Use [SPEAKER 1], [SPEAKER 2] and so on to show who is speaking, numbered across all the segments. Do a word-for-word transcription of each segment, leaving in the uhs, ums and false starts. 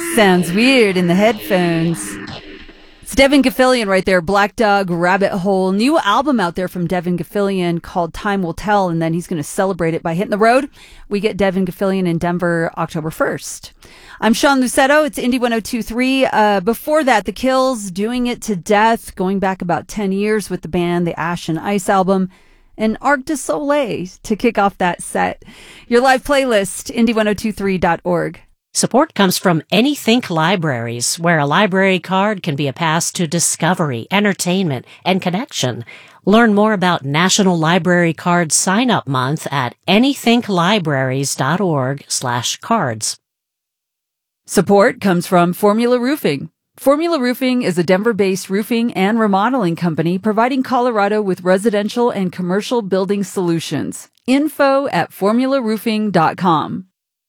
[SPEAKER 1] Sounds weird in the headphones. It's Devin Gafillion right there, Black Dog Rabbit Hole. New album out there from Devin Gafillion called Time Will Tell, and then he's going to celebrate it by hitting the road. We get Devin Gafillion in Denver October first. I'm Sean Lucetto. It's Indy one oh two point three. Uh, before that, The Kills, Doing It to Death, going back about ten years with the band, the Ash and Ice album, and Arc de Soleil to kick off that set. Your live playlist, indy ten twenty-three dot org.
[SPEAKER 2] Support comes from Anythink Libraries, where a library card can be a pass to discovery, entertainment, and connection. Learn more about National Library Card Sign-Up Month at anythinklibraries.org slash cards.
[SPEAKER 1] Support comes from Formula Roofing. Formula Roofing is a Denver-based roofing and remodeling company providing Colorado with residential and commercial building solutions. Info at formula roofing dot com.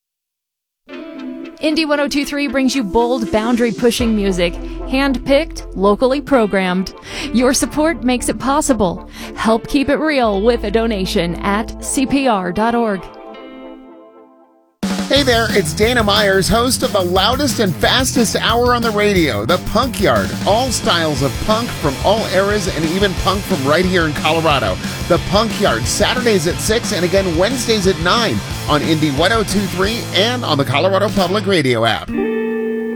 [SPEAKER 3] Indy ten twenty-three brings you bold, boundary-pushing music, hand-picked, locally programmed. Your support makes it possible. Help keep it real with a donation at c p r dot org.
[SPEAKER 4] Hey there, it's Dana Myers, host of the loudest and fastest hour on the radio, The Punk Yard. All styles of punk from all eras and even punk from right here in Colorado. The Punk Yard, Saturdays at six and again Wednesdays at nine on Indy ten twenty-three and on the Colorado Public Radio app.